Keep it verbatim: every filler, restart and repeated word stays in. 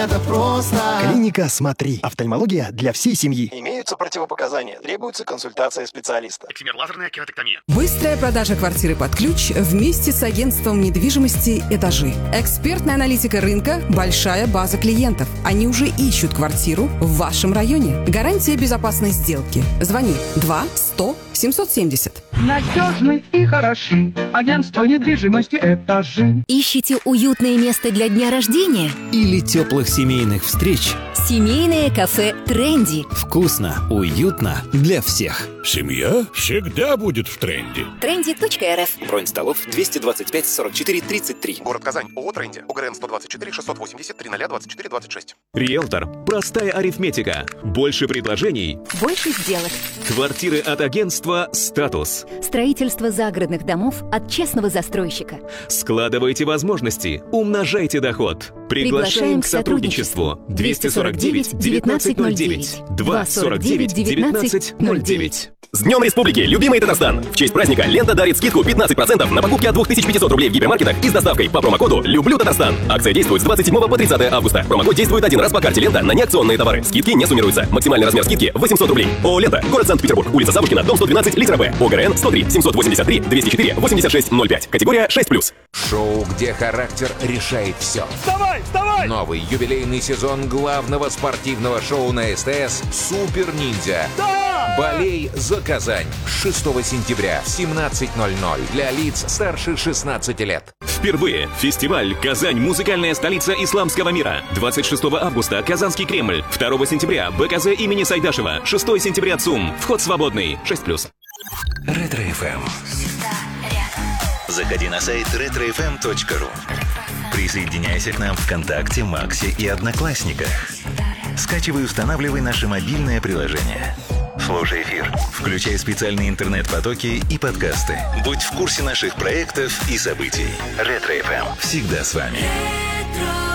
это просто. Клиника «Смотри». Офтальмология для всей семьи. Имеются противопоказания. Требуется консультация специалиста. Эксимер лазерная кератектомия. Быстрая продажа квартиры под ключ вместе с агентством недвижимости «Этажи». Экспертная аналитика рынка, большая база клиентов. Они уже ищут квартиру в вашем районе. Гарантия безопасной сделки. Звони два сто семьсот семьдесят. Надежны и хороши. Агентство недвижимости «Этажи». Ищите уютное место для дня рождения? Или теплых семейных встреч? Семейное кафе «Тренди». Вкусно, уютно для всех. Семья всегда будет в тренде. тренди точка эр эф. Бронь столов двести двадцать пять сорок четыре тридцать три. Город Казань. ООО «Тренди». ОГРН сто двадцать четыре шестьсот восемьдесят три ноль двадцать четыре двадцать шесть. Риэлтор. Простая арифметика. Больше предложений. Больше сделок. Квартиры от агентства «Статус». Строительство загородных домов от честного застройщика. Складывайте возможности. Умножайте доход. Приглашаем к сотрудничеству. двести сорок девять девятнадцать ноль девять. два сорок девять девятнадцать ноль девять. С Днем Республики, любимый Татарстан! В честь праздника «Лента» дарит скидку пятнадцать процентов на покупки от две тысячи пятьсот рублей в гипермаркетах и с доставкой по промокоду «Люблю Татарстан». Акция действует с двадцать седьмого по тридцатое августа. Промокод действует один раз по карте «Лента» на неакционные товары. Скидки не суммируются. Максимальный размер скидки восемьсот рублей. ООО «Лента», город Санкт-Петербург, улица Савушкина, дом сто двенадцать, литера Б. ОГРН сто три семьсот восемьдесят три двести четыре восемьдесят шесть ноль пять. Категория шесть плюс. Шоу, где характер решает все. Вставай, вставай! Новый юбилейный сезон главного спортивного шоу на СТС «Супер Ниндзя». Да! Болей за Казань. шестого сентября в семнадцать ноль ноль для лиц старше шестнадцати лет. Впервые фестиваль «Казань. Музыкальная столица исламского мира». двадцать шестого августа Казанский Кремль. второго сентября БКЗ имени Сайдашева. шестого сентября ЦУМ. Вход свободный. шесть плюс. Ретро-эф эм. Заходи на сайт ретро эф эм точка ру. Присоединяйся к нам в ВКонтакте, Максе и Одноклассниках. Скачивай и устанавливай наше мобильное приложение. Слушай эфир, включай специальные интернет-потоки и подкасты. Будь в курсе наших проектов и событий. Ретро-эф эм. Всегда с вами.